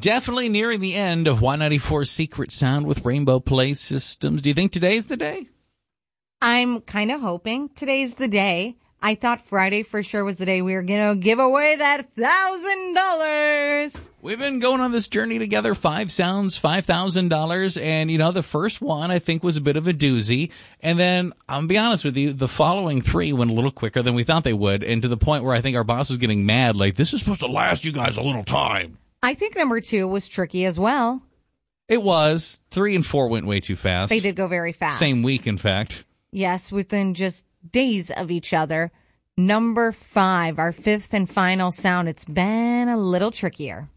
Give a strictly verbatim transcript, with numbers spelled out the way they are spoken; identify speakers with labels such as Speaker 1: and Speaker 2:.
Speaker 1: Definitely nearing the end of Y ninety-four's Secret Sound with Rainbow Play Systems. Do you think today's the day?
Speaker 2: I'm kind of hoping today's the day. I thought Friday for sure was the day we were going to give away that one thousand dollars.
Speaker 1: We've been going on this journey together, five sounds, five thousand dollars, and, you know, the first one I think was a bit of a doozy, and then, I'm going to be honest with you, the following three went a little quicker than we thought they would, and to the point where I think our boss was getting mad, like, this is supposed to last you guys a little time.
Speaker 2: I think number two was tricky as well.
Speaker 1: It was. Three and four went way too fast.
Speaker 2: They did go very fast.
Speaker 1: Same week, in fact.
Speaker 2: Yes, within just days of each other. Number five, our fifth and final sound. It's been a little trickier.